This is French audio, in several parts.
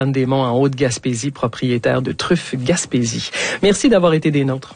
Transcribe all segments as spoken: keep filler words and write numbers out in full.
Anne Desmonts en Haute-Gaspésie, propriétaire de Truffes Gaspésie. Merci d'avoir été des nôtres.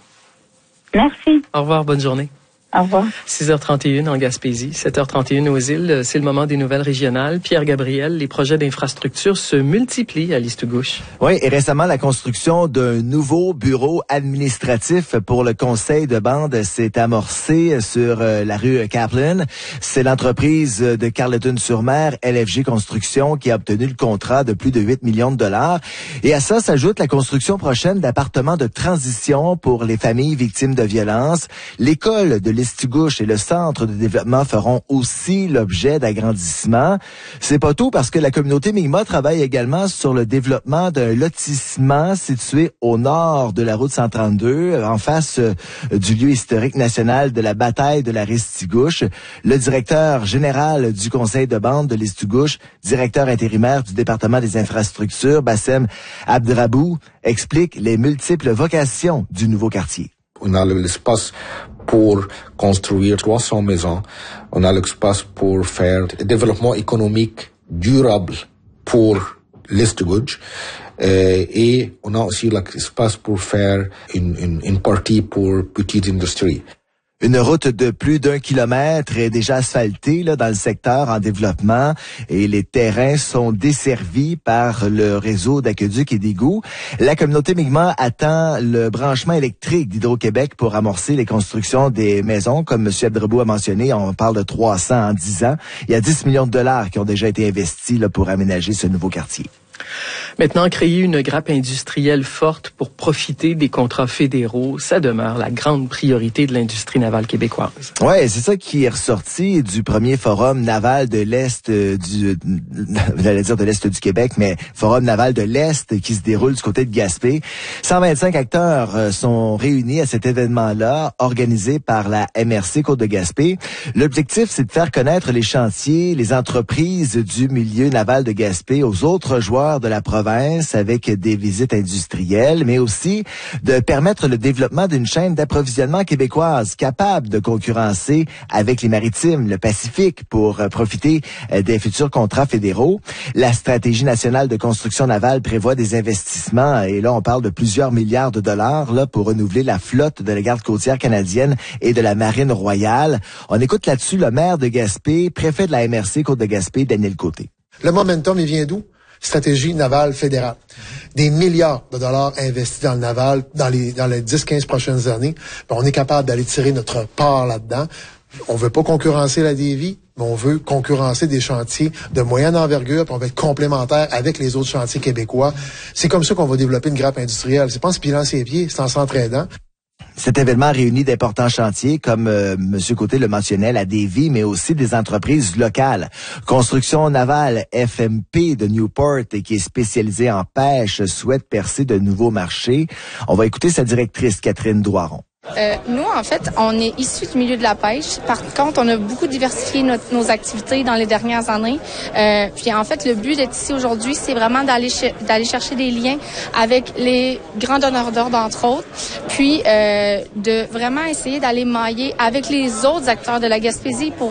Merci. Au revoir, bonne journée. Au revoir. six heures trente et une en Gaspésie, sept heures trente et une aux îles. C'est le moment des nouvelles régionales. Pierre Gabriel, les projets d'infrastructure se multiplient à Listugouche. Oui, et récemment, la construction d'un nouveau bureau administratif pour le conseil de bande s'est amorcée sur euh, la rue Kaplan. C'est l'entreprise de Carleton-sur-Mer, L F G Construction, qui a obtenu le contrat de plus de huit millions de dollars. Et à ça s'ajoute la construction prochaine d'appartements de transition pour les familles victimes de violences. L'école de Listugouche et le centre de développement feront aussi l'objet d'agrandissements. C'est pas tout parce que la communauté Mi'kmaq travaille également sur le développement d'un lotissement situé au nord de la route cent trente-deux, en face euh, du lieu historique national de la bataille de la Ristigouche. Le directeur général du conseil de bande de Listugouche, directeur intérimaire du département des infrastructures, Bassem Abdrabou, explique les multiples vocations du nouveau quartier. On a l'espace pour construire trois cents maisons. On a l'espace pour faire un développement économique durable pour Listugouche. Euh, et on a aussi l'espace pour faire une, une, une partie pour petite industrie. Une route de plus d'un kilomètre est déjà asphaltée là, dans le secteur en développement et les terrains sont desservis par le réseau d'aqueducs et d'égouts. La communauté Mi'kmaq attend le branchement électrique d'Hydro-Québec pour amorcer les constructions des maisons. Comme M. Abdrabou a mentionné, on parle de trois cents en dix ans. Il y a dix millions de dollars qui ont déjà été investis là, pour aménager ce nouveau quartier. Maintenant, créer une grappe industrielle forte pour profiter des contrats fédéraux, ça demeure la grande priorité de l'industrie navale québécoise. Ouais, c'est ça qui est ressorti du premier forum naval de l'Est du, j'allais dire de l'Est du Québec, mais forum naval de l'Est qui se déroule du côté de Gaspé. cent vingt-cinq acteurs sont réunis à cet événement-là, organisé par la M R C Côte de Gaspé. L'objectif, c'est de faire connaître les chantiers, les entreprises du milieu naval de Gaspé aux autres joueurs de la province avec des visites industrielles, mais aussi de permettre le développement d'une chaîne d'approvisionnement québécoise capable de concurrencer avec les maritimes, le Pacifique, pour profiter des futurs contrats fédéraux. La stratégie nationale de construction navale prévoit des investissements, et là, on parle de plusieurs milliards de dollars là pour renouveler la flotte de la garde côtière canadienne et de la marine royale. On écoute là-dessus le maire de Gaspé, préfet de la M R C Côte de Gaspé, Daniel Côté. Le momentum, il vient d'où? Stratégie navale fédérale. Des milliards de dollars investis dans le naval dans les dans les dix à quinze prochaines années. Ben, on est capable d'aller tirer notre part là-dedans. On veut pas concurrencer la Davie, mais on veut concurrencer des chantiers de moyenne envergure, puis on veut être complémentaire avec les autres chantiers québécois. C'est comme ça qu'on va développer une grappe industrielle. C'est pas en se pilant ses pieds, c'est en s'entraidant. Cet événement réunit d'importants chantiers, comme euh, M. Côté le mentionnait, la Davie, mais aussi des entreprises locales. Construction navale F M P de Newport, qui est spécialisée en pêche, souhaite percer de nouveaux marchés. On va écouter sa directrice, Catherine Doiron. Euh, nous, en fait, on est issus du milieu de la pêche. Par contre, on a beaucoup diversifié notre, nos activités dans les dernières années. Euh, puis, en fait, le but d'être ici aujourd'hui, c'est vraiment d'aller ch- d'aller chercher des liens avec les grands donneurs d'ordre, entre autres, puis euh, de vraiment essayer d'aller mailler avec les autres acteurs de la Gaspésie pour...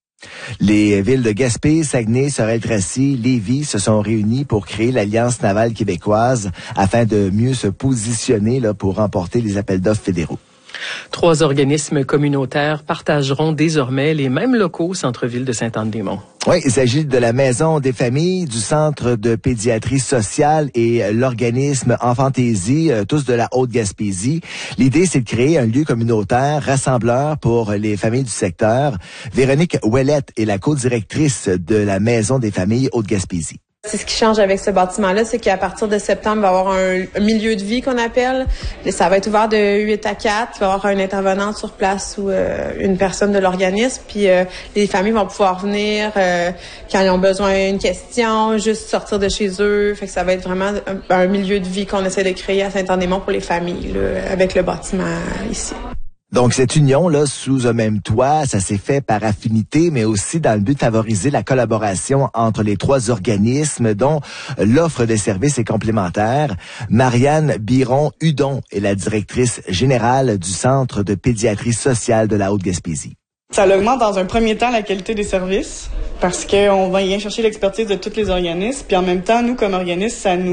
Les villes de Gaspé, Saguenay, Sorel-Tracy, Lévis se sont réunies pour créer l'Alliance navale québécoise afin de mieux se positionner là, pour remporter les appels d'offres fédéraux. Trois organismes communautaires partageront désormais les mêmes locaux au centre-ville de Sainte-Anne-des-Monts. Oui, il s'agit de la Maison des familles, du Centre de pédiatrie sociale et l'organisme Enfantaisie, euh, tous de la Haute-Gaspésie. L'idée, c'est de créer un lieu communautaire rassembleur pour les familles du secteur. Véronique Ouellette est la co-directrice de la Maison des familles Haute-Gaspésie. C'est ce qui change avec ce bâtiment-là, c'est qu'à partir de septembre, il va y avoir un, un milieu de vie qu'on appelle. Et ça va être ouvert de huit à quatre. Il va y avoir un intervenant sur place ou euh, une personne de l'organisme. Puis euh, les familles vont pouvoir venir euh, quand ils ont besoin d'une question, juste sortir de chez eux. Fait que ça va être vraiment un, un milieu de vie qu'on essaie de créer à Saint-Anne-des-Monts pour les familles, là, avec le bâtiment ici. Donc, cette union-là, sous un même toit, ça s'est fait par affinité, mais aussi dans le but de favoriser la collaboration entre les trois organismes dont l'offre de services est complémentaire. Marianne Biron-Hudon est la directrice générale du Centre de pédiatrie sociale de la Haute-Gaspésie. Ça augmente dans un premier temps la qualité des services parce qu'on va y chercher l'expertise de tous les organismes. Puis en même temps, nous, comme organisme, ça nous